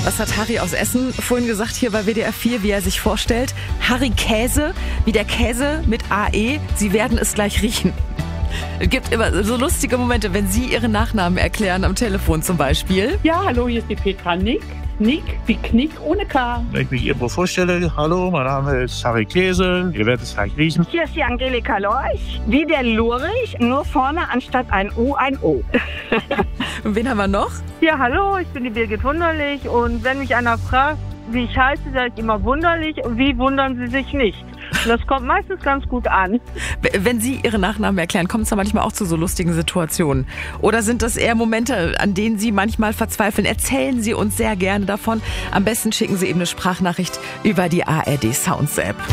Was hat Harry aus Essen vorhin gesagt hier bei WDR 4, wie er sich vorstellt? Harry Käse, wie der Käse mit AE, Sie werden es gleich riechen. Es gibt immer so lustige Momente, wenn Sie Ihren Nachnamen erklären, am Telefon zum Beispiel. Ja, hallo, hier ist die Petra Nick. Nick wie Knick ohne K. Wenn ich mich irgendwo vorstelle, hallo, mein Name ist Harry Käse, ihr werdet es gleich riechen. Hier ist die Angelika Lorch, wie der Lurich, nur vorne anstatt ein U ein O. Und wen haben wir noch? Ja, hallo, ich bin die Birgit Wunderlich und wenn mich einer fragt, wie ich heiße, sage ich immer Wunderlich und wie wundern Sie sich nicht. Und das kommt meistens ganz gut an. Wenn Sie Ihren Nachnamen erklären, kommt es da manchmal auch zu so lustigen Situationen? Oder sind das eher Momente, an denen Sie manchmal verzweifeln? Erzählen Sie uns sehr gerne davon. Am besten schicken Sie eben eine Sprachnachricht über die ARD Sounds App.